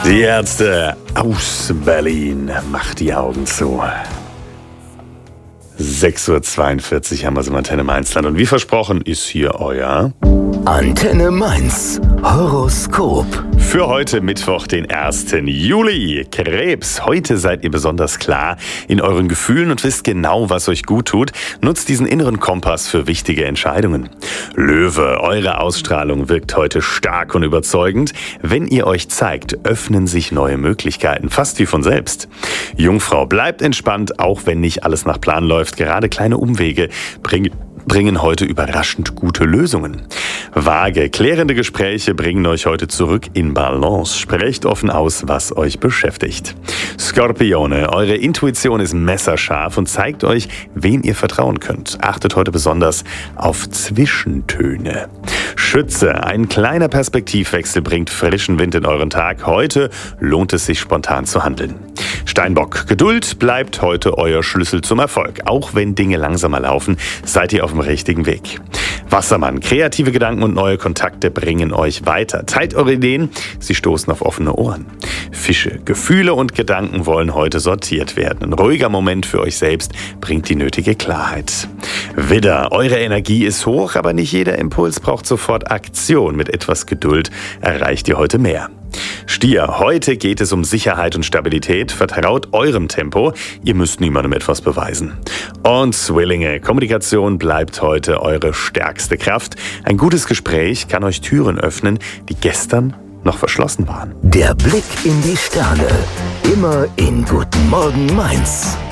Die Ärzte aus Berlin, macht die Augen zu. 6:42 Uhr haben wir es im Antenne Mainzland. Und wie versprochen ist hier euer Antenne Mainz Horoskop. für heute Mittwoch, den 1. Juli. Krebs, heute seid ihr besonders klar in euren Gefühlen und wisst genau, was euch gut tut. Nutzt diesen inneren Kompass für wichtige Entscheidungen. Löwe, eure Ausstrahlung wirkt heute stark und überzeugend. Wenn ihr euch zeigt, öffnen sich neue Möglichkeiten, fast wie von selbst. Jungfrau, bleibt entspannt, auch wenn nicht alles nach Plan läuft. Gerade kleine Umwege bringen heute überraschend gute Lösungen. Waage, klärende Gespräche bringen euch heute zurück in Balance. Sprecht offen aus, was euch beschäftigt. Skorpione, eure Intuition ist messerscharf und zeigt euch, wem ihr vertrauen könnt. Achtet heute besonders auf Zwischentöne. Schütze, ein kleiner Perspektivwechsel bringt frischen Wind in euren Tag. Heute lohnt es sich, spontan zu handeln. Steinbock, Geduld bleibt heute euer Schlüssel zum Erfolg. Auch wenn Dinge langsamer laufen, seid ihr auf dem richtigen Weg. Wassermann, kreative Gedanken und neue Kontakte bringen euch weiter. Teilt eure Ideen, sie stoßen auf offene Ohren. Fische, Gefühle und Gedanken wollen heute sortiert werden. Ein ruhiger Moment für euch selbst bringt die nötige Klarheit. Widder, eure Energie ist hoch, aber nicht jeder Impuls braucht sofort Aktion. Mit etwas Geduld erreicht ihr heute mehr. Stier, heute geht es um Sicherheit und Stabilität. Vertraut eurem Tempo. Ihr müsst niemandem etwas beweisen. Und Zwillinge, Kommunikation bleibt heute eure stärkste Kraft. Ein gutes Gespräch kann euch Türen öffnen, die gestern noch verschlossen waren. Der Blick in die Sterne. Immer in Guten Morgen Mainz.